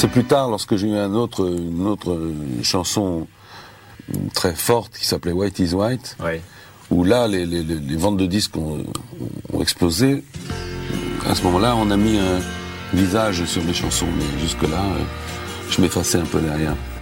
C'est plus tard, lorsque j'ai eu une autre chanson très forte qui s'appelait White is White, où là, les ventes de disques ont explosé. À ce moment-là, on a mis un visage sur mes chansons, mais jusque-là, je m'effaçais un peu derrière.